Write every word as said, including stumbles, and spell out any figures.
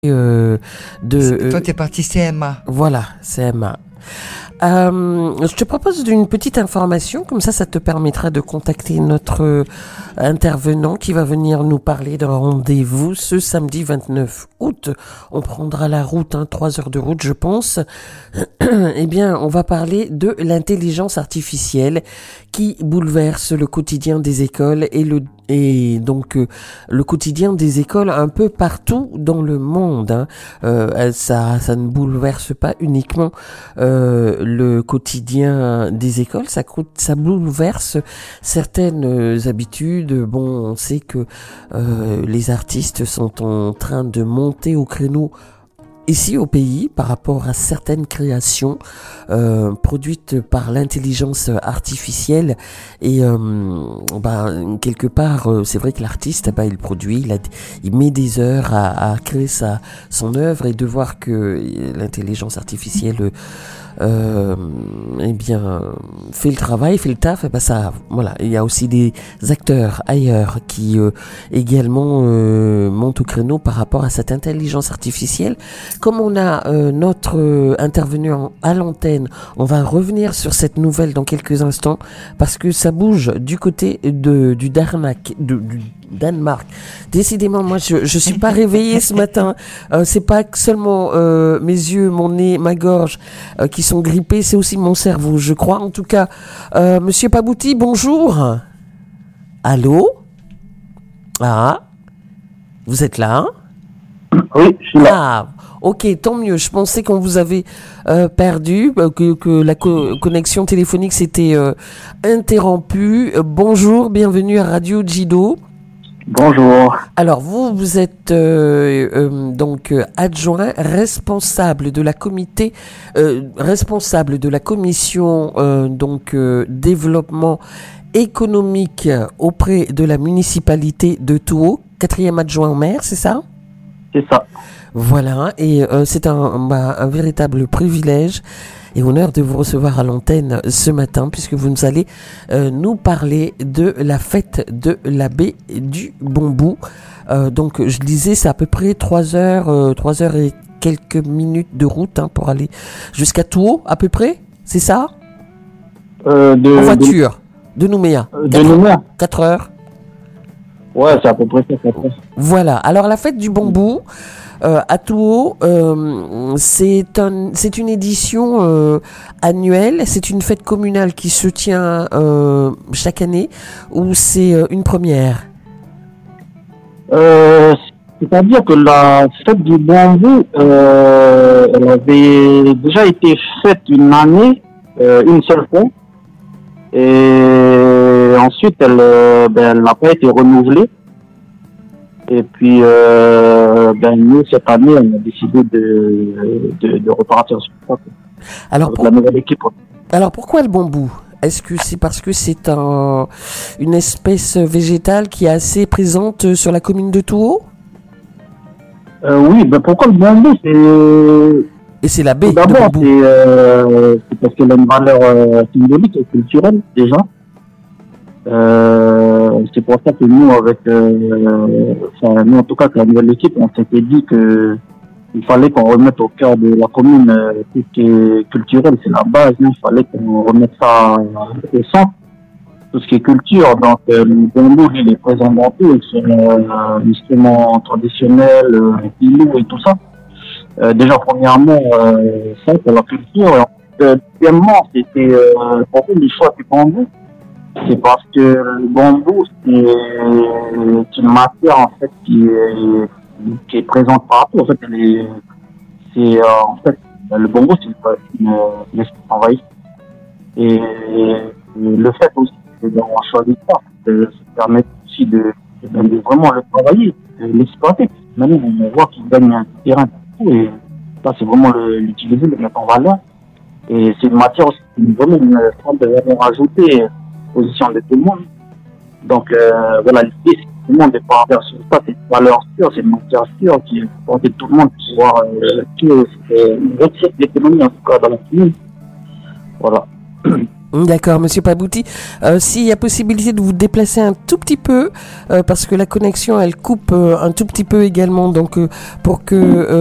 Euh, de, C'est- Toi, euh, t'es parti C M A. voilà, C M A. Euh, je te propose d'une petite information, comme ça, ça te permettra de contacter notre euh, intervenant qui va venir nous parler d'un rendez-vous ce samedi vingt-neuf août. On prendra la route, hein, trois heures de route, je pense. Eh bien, on va parler de l'intelligence artificielle qui bouleverse le quotidien des écoles et le et donc euh, le quotidien des écoles un peu partout dans le monde. Hein. Euh, ça, ça ne bouleverse pas uniquement euh, le quotidien des écoles, ça, ça bouleverse certaines euh, habitudes. Bon, on sait que euh, les artistes sont en train de monter au créneau ici au pays par rapport à certaines créations euh, produites par l'intelligence artificielle et euh, bah, quelque part euh, c'est vrai que l'artiste bah, il produit, il, a, il met des heures à, à créer sa, son œuvre et de voir que l'intelligence artificielle euh, eh bien fait le travail, fait le taf, et ben ça, voilà. Il y a aussi des acteurs ailleurs qui euh, également euh, montent au créneau par rapport à cette intelligence artificielle. Comme on a euh, notre euh, intervenant à l'antenne, on va revenir sur cette nouvelle dans quelques instants parce que ça bouge du côté de du Danemark, de, du Danemark. Décidément, moi, je je suis pas réveillée ce matin. Euh, c'est pas seulement euh, mes yeux, mon nez, ma gorge euh, qui sont grippés, c'est aussi mon cerveau, je crois. En tout cas, euh, Monsieur Pabouti, bonjour. Allô? Ah, vous êtes là? Oui, je suis là. Ah, ok, tant mieux. Je pensais qu'on vous avait euh, perdu, euh, que, que la co- connexion téléphonique s'était euh, interrompue. Euh, bonjour, bienvenue à Radio Jido. Bonjour. Alors vous, vous êtes euh, euh, donc euh, adjoint responsable de la comité, euh, responsable de la commission euh, donc euh, développement économique auprès de la municipalité de Touault, quatrième adjoint au maire, c'est ça? C'est ça. Voilà, et euh, c'est un, un, un véritable privilège et honneur de vous recevoir à l'antenne ce matin puisque vous nous allez euh, nous parler de la fête de la baie du Bambou. Euh, donc je disais c'est à peu près trois heures, euh, trois heures et quelques minutes de route hein, pour aller jusqu'à Touault à peu près, c'est ça? Euh, de, En voiture, de, de Nouméa. De, de Nouméa. quatre heures. Ouais, c'est à peu près ça. quatre heures. Voilà, alors la fête du Bambou, Euh, à Touault, euh, c'est un, c'est une édition euh, annuelle, c'est une fête communale qui se tient euh, chaque année ou c'est euh, une première? Euh, c'est-à-dire que la fête du bambou, euh, elle avait déjà été faite une année, euh, une seule fois, et ensuite elle, euh, ben, elle n'a pas été renouvelée. Et puis, euh, ben, nous, cette année, on a décidé de, de, de repartir sur ça. Alors, avec pour... la nouvelle équipe. Alors pourquoi le bambou? Est-ce que c'est parce que c'est un, une espèce végétale qui est assez présente sur la commune de Touault? euh, Oui, ben pourquoi le bambou? C'est... Et c'est la baie Tout de d'abord, bambou. c'est, euh, c'est parce qu'elle a une valeur euh, symbolique et culturelle, déjà. Euh, c'est pour ça que nous, avec, euh, enfin, nous en tout cas, avec la nouvelle équipe, on s'était dit que il fallait qu'on remette au cœur de la commune euh, tout ce qui est culturel, c'est la base. Hein, il fallait qu'on remette ça euh, au centre, tout ce qui est culture. Donc, euh, le bambou, il est présent dans tout, c'est euh, l'instrument traditionnel, euh, le pilou et tout ça. Euh, déjà, premièrement, euh, ça, c'est la culture. Euh, deuxièmement, c'était euh, pourquoi le choix du bambou? C'est parce que le bambou, c'est une matière en fait qui est, qui est présente partout. En fait, elle est, c'est euh, en fait le bambou, c'est une, une, une espèce envahie. Et le fait aussi d'avoir choisi ça, ça permet aussi de, de, de vraiment le travailler, de l'exploiter. Maintenant, on voit qu'il gagne un terrain partout et ça, c'est vraiment le, l'utiliser, le mettre en valeur. Et c'est une matière aussi, vraiment une forme de valeur ajoutée. Position de tout le monde. Donc euh, voilà, l'idée c'est que tout le monde est pas vers sur ça, c'est une valeur sûre, c'est une matière sûre qui est portée de tout le monde pour pouvoir euh, que c'est une réussite de l'économie en tout cas dans la commune. Voilà. D'accord, Monsieur Pabouti. Euh, S'il y a possibilité de vous déplacer un tout petit peu, euh, parce que la connexion, elle coupe euh, un tout petit peu également, donc euh, pour que euh,